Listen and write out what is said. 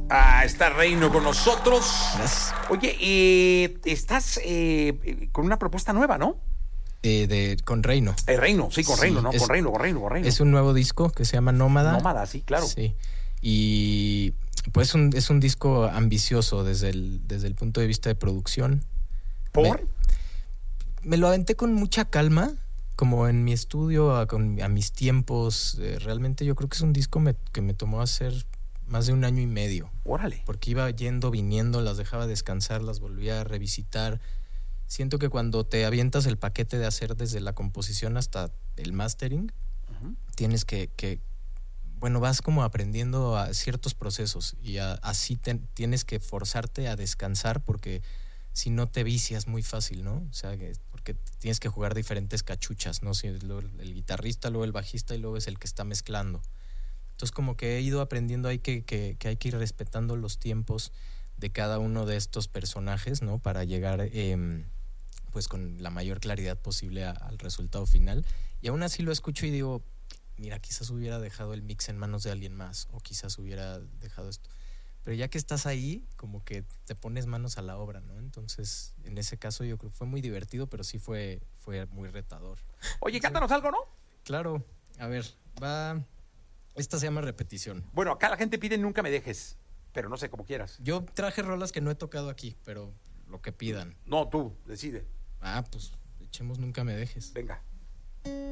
Está Reino con nosotros. Gracias. Oye, estás con una propuesta nueva, ¿no? Con Reino. Reino, sí, con Sí, Reino, ¿no? es- Con Reino. Es un nuevo disco que se llama Nómada. Nómada, sí, claro. Sí. Y pues es un disco ambicioso desde el punto de vista de producción. ¿Por? Me lo aventé con mucha calma, como en mi estudio, a mis tiempos. Realmente yo creo que es un disco que me tomó hacer más de 1 año y medio. Órale. Porque iba yendo, viniendo, las dejaba descansar, las volvía a revisitar. Siento que cuando te avientas el paquete de hacer desde la composición hasta el mastering, tienes bueno, vas como aprendiendo a ciertos procesos y así tienes que forzarte a descansar porque si no te vicias muy fácil, ¿no? O sea, porque tienes que jugar diferentes cachuchas, ¿no? Si luego el guitarrista, luego el bajista y luego es el que está mezclando. Entonces como que he ido aprendiendo ahí que hay que ir respetando los tiempos de cada uno de estos personajes, ¿no? Para llegar pues con la mayor claridad posible al resultado final. Y aún así lo escucho y digo, mira, quizás hubiera dejado el mix en manos de alguien más o quizás hubiera dejado esto. Pero ya que estás ahí, como que te pones manos a la obra, ¿no? Entonces, en ese caso yo creo que fue muy divertido, pero sí fue muy retador. Oye, cántanos algo, ¿no? Claro, a ver, esta se llama Repetición. Bueno, acá la gente pide Nunca me dejes, pero no sé, como quieras. Yo traje rolas que no he tocado aquí, pero lo que pidan. No, tú, decide. Pues echemos Nunca me dejes. Venga.